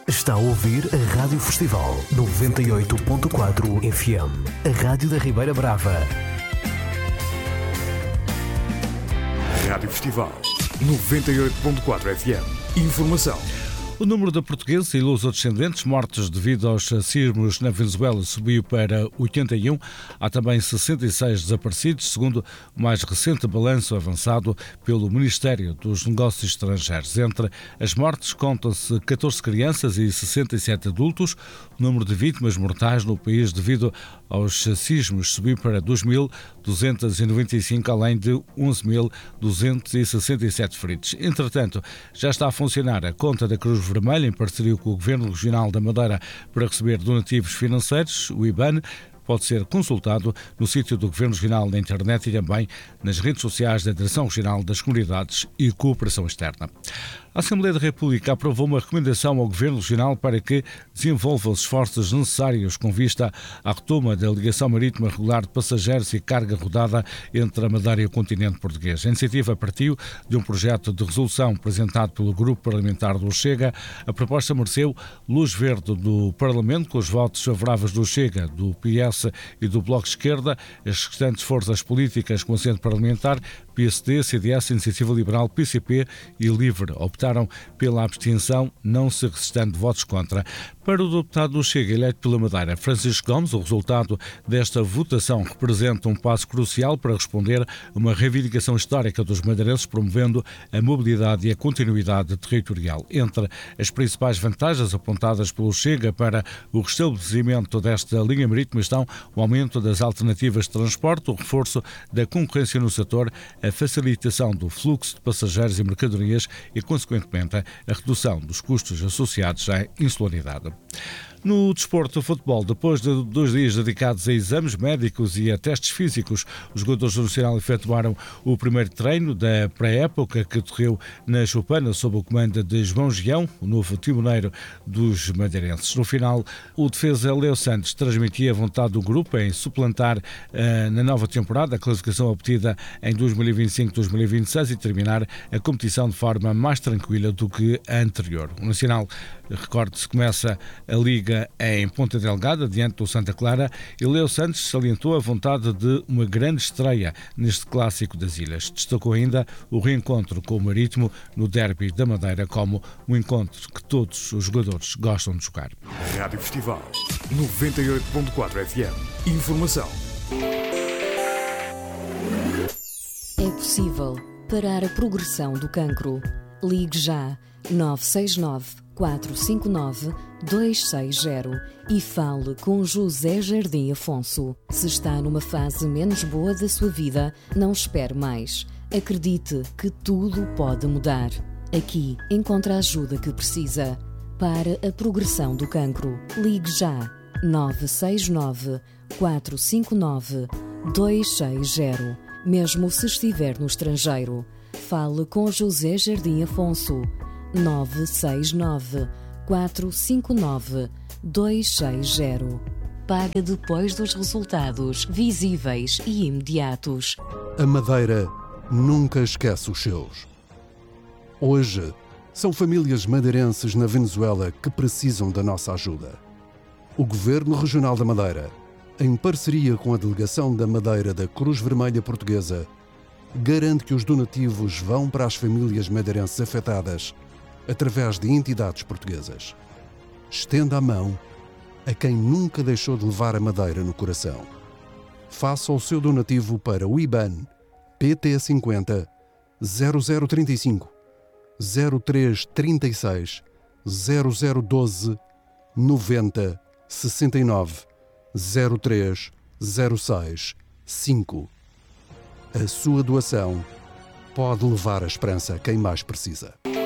Está a ouvir a Rádio Festival 98.4 FM, a Rádio da Ribeira Brava. Rádio Festival 98.4 FM. Informação. O número de portugueses e lusodescendentes mortos devido aos sismos na Venezuela subiu para 81. Há também 66 desaparecidos, segundo o mais recente balanço avançado pelo Ministério dos Negócios Estrangeiros. Entre as mortes contam-se 14 crianças e 67 adultos. O número de vítimas mortais no país devido aos sismos subiu para 2.295, além de 11.267 feridos. Entretanto, já está a funcionar a conta da Cruz Vermelha, em parceria com o Governo Regional da Madeira, para receber donativos financeiros. O IBAN pode ser consultado no sítio do Governo Regional na internet e também nas redes sociais da Direção Regional das Comunidades e Cooperação Externa. A Assembleia da República aprovou uma recomendação ao Governo Regional para que desenvolva os esforços necessários com vista à retoma da ligação marítima regular de passageiros e carga rodada entre a Madeira e o continente português. A iniciativa partiu de um projeto de resolução apresentado pelo Grupo Parlamentar do Chega. A proposta mereceu luz verde do Parlamento, com os votos favoráveis do Chega, do PS e do Bloco de Esquerda. As restantes forças políticas com assento parlamentar, PSD, CDS, Iniciativa Liberal, PCP e Livre, optaram pela abstenção, não se resistando de votos contra. Para o deputado do Chega, eleito pela Madeira, Francisco Gomes, o resultado desta votação representa um passo crucial para responder a uma reivindicação histórica dos madeirenses, promovendo a mobilidade e a continuidade territorial. Entre as principais vantagens apontadas pelo Chega para o restabelecimento desta linha marítima estão o aumento das alternativas de transporte, o reforço da concorrência no setor, a facilitação do fluxo de passageiros e mercadorias e, consequentemente, a redução dos custos associados à insularidade. No desporto, o futebol, depois de 2 dias dedicados a exames médicos e a testes físicos, os jogadores do Nacional efetuaram o primeiro treino da pré-época, que decorreu na Chupana sob o comando de João Gião, o novo timoneiro dos madeirenses. No final, o defesa Leo Santos transmitia a vontade do grupo em suplantar na nova temporada a classificação obtida em 2025-2026 e terminar a competição de forma mais tranquila do que a anterior. O Nacional, recorde-se, começa a Liga em Ponta Delgada, diante do Santa Clara, e Leo Santos salientou a vontade de uma grande estreia neste clássico das Ilhas. Destacou ainda o reencontro com o Marítimo no derby da Madeira como um encontro que todos os jogadores gostam de jogar. Rádio Festival 98.4 FM. Informação. É possível parar a progressão do cancro. Ligue já 969-459-260 e fale com José Jardim Afonso. Se está numa fase menos boa da sua vida, não espere mais. Acredite que tudo pode mudar. Aqui encontra a ajuda que precisa. Para a progressão do cancro, ligue já 969-459-260. Mesmo se estiver no estrangeiro, fale com José Jardim Afonso. 969-459-260. Paga depois dos resultados visíveis e imediatos. A Madeira nunca esquece os seus. Hoje, são famílias madeirenses na Venezuela que precisam da nossa ajuda. O Governo Regional da Madeira, em parceria com a Delegação da Madeira da Cruz Vermelha Portuguesa, garante que os donativos vão para as famílias madeirenses afetadas através de entidades portuguesas. Estenda a mão a quem nunca deixou de levar a Madeira no coração. Faça o seu donativo para o IBAN PT 50 0035 0336 0012 90 69 03 06 5. A sua doação pode levar a esperança a quem mais precisa.